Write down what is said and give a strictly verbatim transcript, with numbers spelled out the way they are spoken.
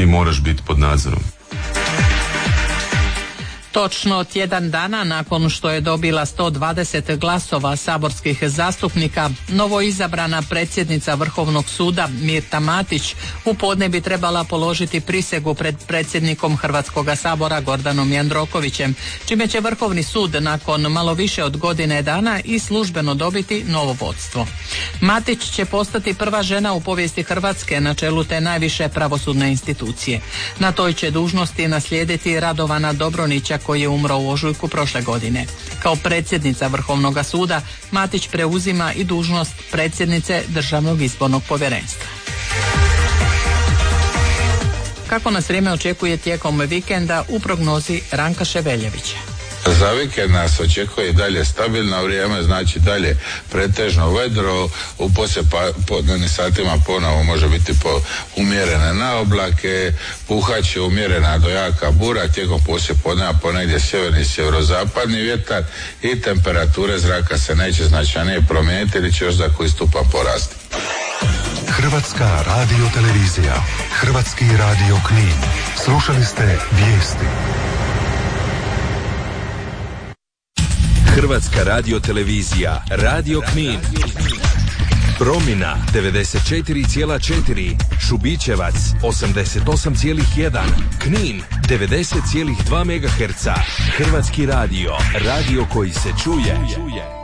ti moraš biti pod nadzorom. Točno tjedan dana nakon što je dobila sto dvadeset glasova saborskih zastupnika, novoizabrana predsjednica Vrhovnog suda Mirta Matić u podne bi trebala položiti prisegu pred predsjednikom Hrvatskog sabora Gordanom Jandrokovićem, čime će Vrhovni sud nakon malo više od godine dana i službeno dobiti novo vodstvo. Matić će postati prva žena u povijesti Hrvatske na čelu te najviše pravosudne institucije. Na toj će dužnosti naslijediti Radovana Dobronića, koji je umro u ožujku prošle godine. Kao predsjednica Vrhovnog suda Matić preuzima i dužnost predsjednice Državnog izbornog povjerenstva. Kako nas vrijeme očekuje tijekom vikenda u prognozi Ranka Ševeljevića? Za vikend nas očekuje i dalje stabilno vrijeme, znači dalje pretežno vedro, u poslijepodnevnim satima ponovo može biti po umjerene naoblake, puhat će umjerena do jaka bura, tijekom poslijepodneva ponegdje sjeverni i sjeverozapadni vjetar i temperature zraka se neće značajnije promijeniti ili će još za koji stupanj porasti. Hrvatska radiotelevizija, Hrvatski radio Knin. Slušali ste vijesti. Hrvatska radiotelevizija, Radio Knin. Promina devedeset četiri zarez četiri, Šubićevac osamdeset osam zarez jedan, Knin devedeset zarez dva megaherca. Hrvatski radio, radio koji se čuje.